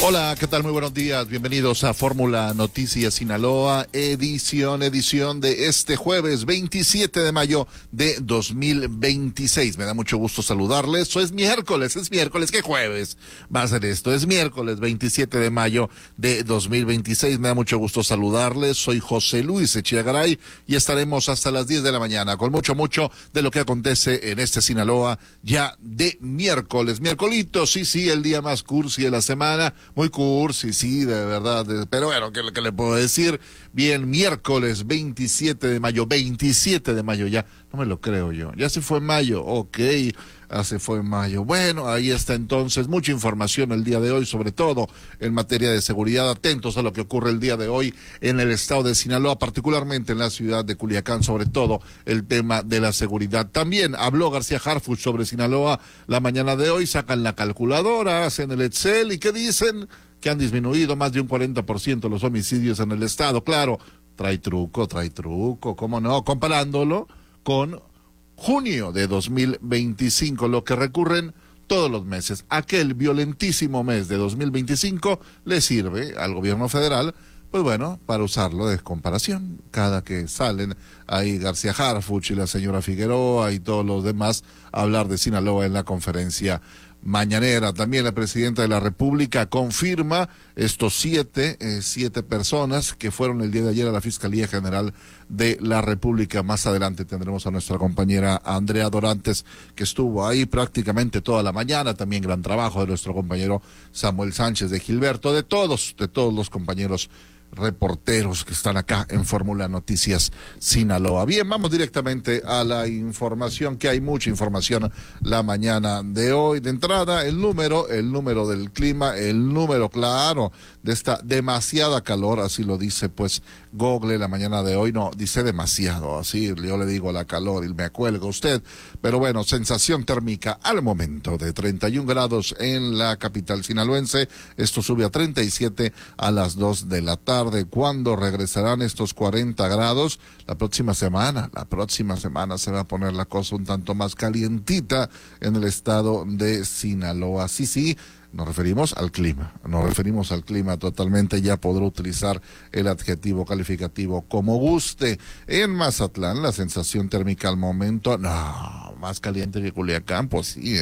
Hola, ¿qué tal? Muy buenos días. Bienvenidos a Fórmula Noticias Sinaloa, edición de este jueves 27 de mayo de 2026. Me da mucho gusto saludarles. Es miércoles, ¿qué jueves va a ser esto? Es miércoles 27 de mayo de 2026. Me da mucho gusto saludarles. Soy José Luis Echeagaray y estaremos hasta las 10 de la mañana con mucho de lo que acontece en este Sinaloa ya de miércoles. Miércolito, sí, el día más cursi de la semana. Muy cursi, sí, de verdad, pero bueno, ¿qué le puedo decir? Bien, miércoles 27 de mayo ya, no me lo creo yo, ya se fue mayo, ok, se fue mayo. Bueno, ahí está entonces, mucha información el día de hoy, sobre todo en materia de seguridad. Atentos a lo que ocurre el día de hoy en el estado de Sinaloa, particularmente en la ciudad de Culiacán, sobre todo el tema de la seguridad. También habló García Harfuch sobre Sinaloa la mañana de hoy, sacan la calculadora, hacen el Excel y ¿qué dicen? Que han disminuido más de un 40% los homicidios en el estado. Claro, trae truco, ¿cómo no? Comparándolo con junio de 2025, lo que recurren todos los meses. Aquel violentísimo mes de 2025 le sirve al gobierno federal, pues bueno, para usarlo de comparación. Cada que salen ahí García Harfuch y la señora Figueroa y todos los demás a hablar de Sinaloa en la conferencia mañanera. También la presidenta de la República confirma estos siete personas que fueron el día de ayer a la Fiscalía General de la República. Más adelante tendremos a nuestra compañera Andrea Dorantes, que estuvo ahí prácticamente toda la mañana. También gran trabajo de nuestro compañero Samuel Sánchez de Gilberto, de todos los compañeros reporteros que están acá en Fórmula Noticias Sinaloa. Bien, vamos directamente a la información, que hay mucha información la mañana de hoy. De entrada, el número del clima, el número claro de esta demasiada calor, así lo dice pues Google la mañana de hoy. No, dice demasiado, así yo le digo la calor y me acuelga usted. Pero bueno, sensación térmica al momento de 31 grados en la capital sinaloense. Esto sube a 37 a las 2 de la tarde. ¿Cuándo regresarán estos 40 grados? La próxima semana se va a poner la cosa un tanto más calientita en el estado de Sinaloa. Sí, nos referimos al clima totalmente. Ya podrá utilizar el adjetivo calificativo como guste. En Mazatlán, la sensación térmica al momento, no, más caliente que Culiacán, pues sí,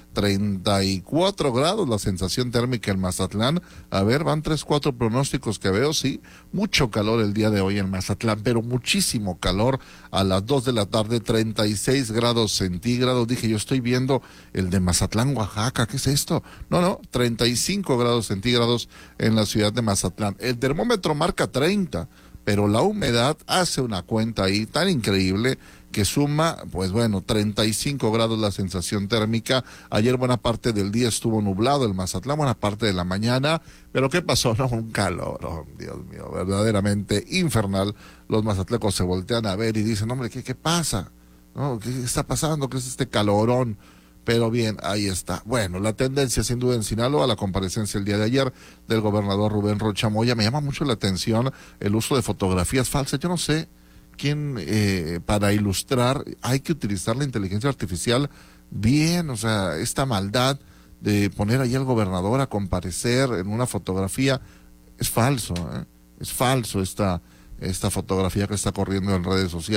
34 grados la sensación térmica en Mazatlán. A ver, van 4 pronósticos que veo, sí, mucho calor el día de hoy en Mazatlán, pero muchísimo calor. A las 2 de la tarde, 36 grados centígrados. Dije, yo estoy viendo el de Mazatlán, Oaxaca, ¿qué es esto? No, 35 grados centígrados en la ciudad de Mazatlán. El termómetro marca 30, pero la humedad hace una cuenta ahí tan increíble que suma, pues bueno, 35 grados la sensación térmica. Ayer buena parte del día estuvo nublado el Mazatlán, buena parte de la mañana, pero ¿qué pasó? No, un calor, oh, Dios mío, verdaderamente infernal. Los mazatlecos se voltean a ver y dicen, hombre, ¿qué pasa? ¿No? ¿Qué está pasando? ¿Qué es este calorón? Pero bien, ahí está. Bueno, la tendencia sin duda en Sinaloa, la comparecencia el día de ayer del gobernador Rubén Rocha Moya, me llama mucho la atención el uso de fotografías falsas. Yo no sé quién, para ilustrar, hay que utilizar la inteligencia artificial bien, o sea, esta maldad de poner ahí al gobernador a comparecer en una fotografía, es falso, es falso esta fotografía que está corriendo en redes sociales.